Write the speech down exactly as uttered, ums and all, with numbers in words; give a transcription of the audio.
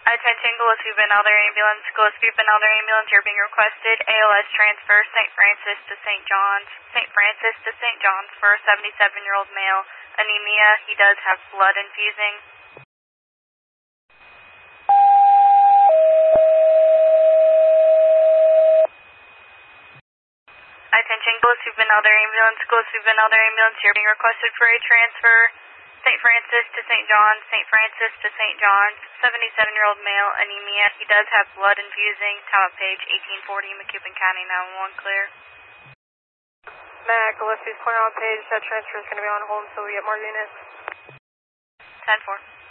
Attention, Gillespie Benelder Ambulance. Gillespie Benelder Ambulance, you're being requested. A L S transfer, Saint Francis to Saint John's. Saint Francis to Saint John's for a seventy-seven-year-old male. Anemia, he does have blood infusing. Attention, Gillespie Benelder Ambulance. Gillespie Benelder Ambulance, you're being requested for a transfer. Saint Francis to Saint John's, Saint Francis to Saint John's, seventy-seven-year-old male, anemia. He does have blood infusing. Tower page eighteen forty, McCupin County, nine one one, clear. Mac, Gillespie's point on page. That transfer is going to be on hold until we get more units. ten four.